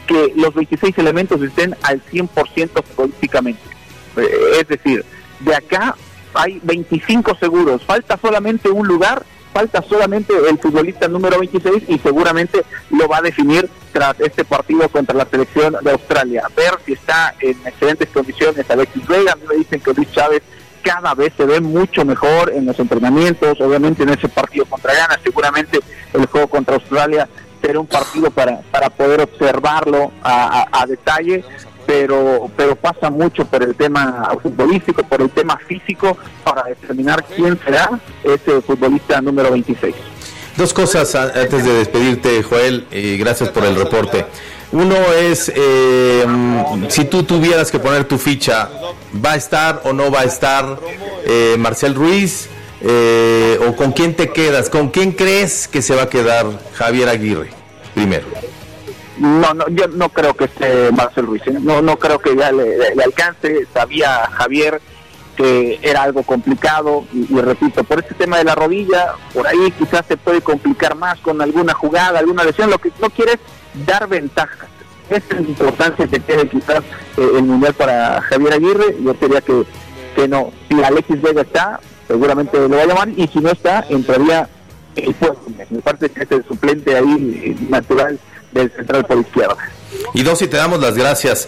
que los 26 elementos estén al 100% futbolísticamente. Es decir, de acá hay 25 seguros, falta solamente un lugar, falta solamente el futbolista número 26 y seguramente lo va a definir tras este partido contra la selección de Australia. Ver si está en excelentes condiciones Alexis Vega. A mí me dicen que Luis Chávez cada vez se ve mucho mejor en los entrenamientos, obviamente en ese partido contra Ghana, seguramente el juego contra Australia será un partido para poder observarlo a detalle, pero pasa mucho por el tema futbolístico, por el tema físico, para determinar quién será ese futbolista número 26. Dos cosas antes de despedirte, Joel, y gracias por el reporte. Uno es, si tú tuvieras que poner tu ficha, ¿va a estar o no va a estar Marcel Ruiz? ¿O con quién te quedas? ¿Con quién crees que se va a quedar Javier Aguirre primero? No, yo no creo que esté Marcel Ruiz, no creo que ya le alcance. Sabía Javier que era algo complicado y repito, por este tema de la rodilla, por ahí quizás se puede complicar más con alguna jugada, alguna lesión. Lo que no quiere es dar ventajas. Esa es la importancia que tiene quizás el Mundial para Javier Aguirre. Yo diría que no. Si Alexis Vega está, seguramente lo va a llamar, y si no está, entraría el puesto. Me parece que es el suplente ahí natural del central por izquierda. Y Dossi, te damos las gracias.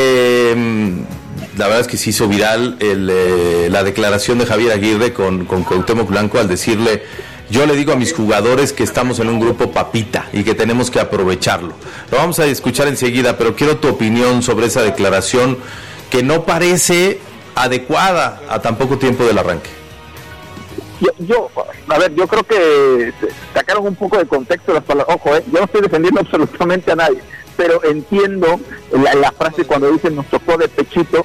La verdad es que se hizo viral la declaración de Javier Aguirre con Cuauhtémoc Blanco al decirle: yo le digo a mis jugadores que estamos en un grupo papita y que tenemos que aprovecharlo. Lo vamos a escuchar enseguida, pero quiero tu opinión sobre esa declaración que no parece adecuada a tan poco tiempo del arranque. Yo creo que sacaron un poco de contexto las palabras. Ojo, yo no estoy defendiendo absolutamente a nadie, pero entiendo la frase cuando dicen nos tocó de pechito.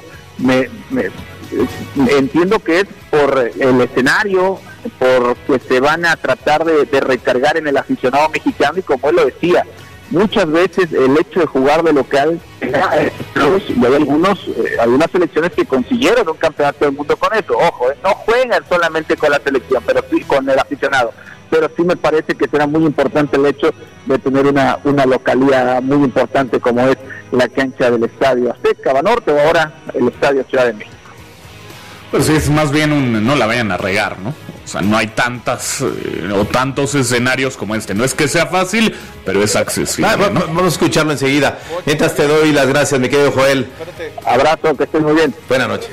Entiendo que es por el escenario, porque se van a tratar de recargar en el aficionado mexicano, y como él lo decía, muchas veces el hecho de jugar de local, y hay algunas selecciones que consiguieron un campeonato del mundo con eso. Ojo, no juegan solamente con la selección, pero sí con el aficionado. Pero sí me parece que será muy importante el hecho de tener una localidad muy importante como es la cancha del Estadio Azteca, Banorte, o ahora el Estadio Ciudad de México. Pues sí, es más bien no la vayan a regar, ¿no? O sea, no hay tantas o tantos escenarios como este. No es que sea fácil, pero es accesible, ¿no? Vamos a escucharlo enseguida. Mientras te doy las gracias, mi querido Joel. Abrazo, que estés muy bien. Buenas noches.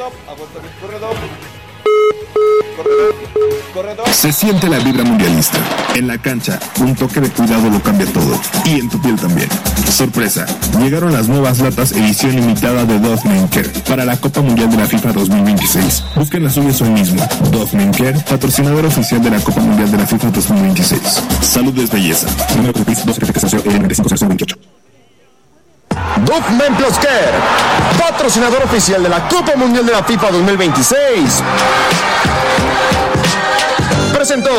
Se siente la vibra mundialista. En la cancha, un toque de cuidado lo cambia todo. Y en tu piel también. Sorpresa, llegaron las nuevas latas edición limitada de Dove Men Care para la Copa Mundial de la FIFA 2026. Busquen las suyas hoy mismo. Dove Men Care, patrocinador oficial de la Copa Mundial de la FIFA 2026. Salud es belleza. Número de PIS 2750028. Dove Men Plus Care, patrocinador oficial de la Copa Mundial de la FIFA 2026. Presentó.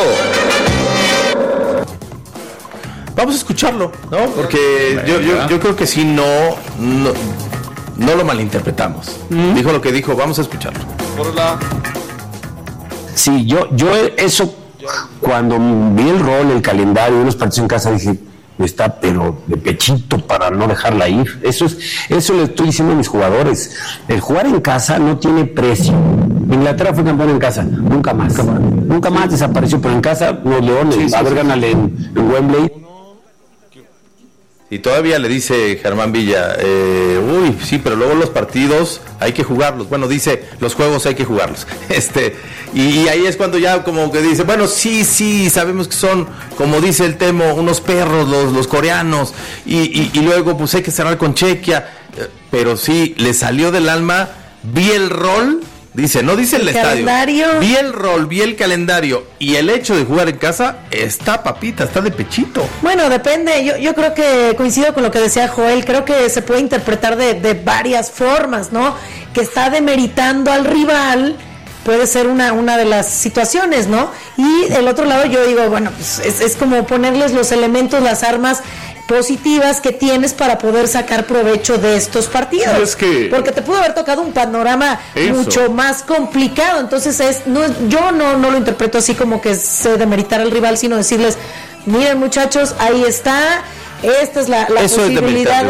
Vamos a escucharlo, ¿no? Porque yo creo que sí, no lo malinterpretamos. Dijo lo que dijo, vamos a escucharlo. Sí, yo eso, cuando vi el rol, el calendario de los partidos en casa, dije, está pero de pechito para no dejarla ir. Eso le estoy diciendo a mis jugadores. El jugar en casa no tiene precio. Inglaterra fue campeón en casa, nunca más desapareció, pero en casa los Leones, a ver, gánale en Wembley. Y todavía le dice Germán Villa, sí, pero luego los partidos hay que jugarlos. Bueno, dice, los juegos hay que jugarlos. Y ahí es cuando ya como que dice, bueno, sí, sabemos que son, como dice el Temo, unos perros los coreanos, y luego pues hay que cerrar con Chequia, pero sí, le salió del alma, vi el rol. Dice, no dice el estadio. Calendario. Vi el rol, vi el calendario, y el hecho de jugar en casa está papita, está de pechito. Bueno, depende. Yo creo que coincido con lo que decía Joel. Creo que se puede interpretar de varias formas, ¿no? Que está demeritando al rival, puede ser una de las situaciones, ¿no? Y el otro lado yo digo, bueno, pues es como ponerles los elementos, las armas positivas que tienes para poder sacar provecho de estos partidos, porque te pudo haber tocado un panorama mucho más complicado. Entonces yo no lo interpreto así como que se demeritar al rival, sino decirles, miren muchachos, ahí está, esta es la posibilidad